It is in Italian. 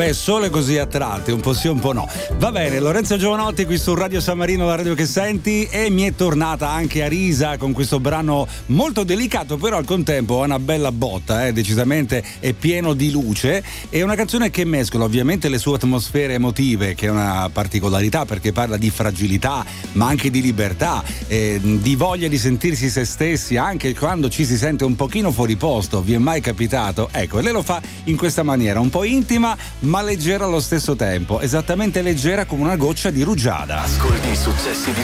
Beh, sole così a tratti, un po' sì un po' no. Va bene, Lorenzo Giovanotti qui su Radio San Marino, la radio che senti, e mi è tornata anche Arisa con questo brano molto delicato, però al contempo ha una bella botta, decisamente è pieno di luce. È una canzone che mescola ovviamente le sue atmosfere emotive, che è una particolarità perché parla di fragilità, ma anche di libertà, di voglia di sentirsi se stessi anche quando ci si sente un pochino fuori posto. Vi è mai capitato? Ecco, e lei lo fa in questa maniera, un po' intima ma leggera allo stesso tempo, esattamente leggera come una goccia di rugiada. Ascolti i successi di